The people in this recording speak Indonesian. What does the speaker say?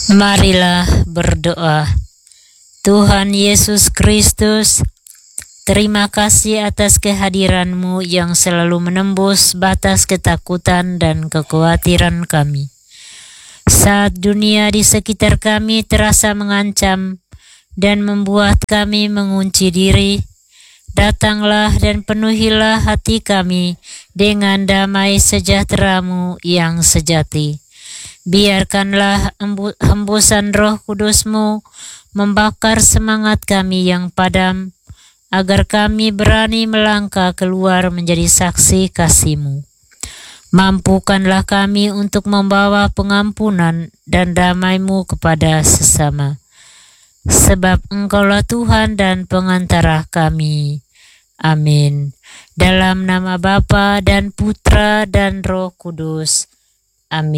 Marilah berdoa. Tuhan Yesus Kristus, terima kasih atas kehadiran-Mu yang selalu menembus batas ketakutan dan kekhawatiran kami. Saat dunia di sekitar kami terasa mengancam dan membuat kami mengunci diri, datanglah dan penuhilah hati kami dengan damai sejahtera-Mu yang sejati. Biarkanlah hembusan Roh Kudus-Mu membakar semangat kami yang padam, agar kami berani melangkah keluar menjadi saksi kasih-Mu. Mampukanlah kami untuk membawa pengampunan dan damai-Mu kepada sesama. Sebab Engkaulah Tuhan dan pengantara kami. Amin. Dalam nama Bapa dan Putra dan Roh Kudus. Amin.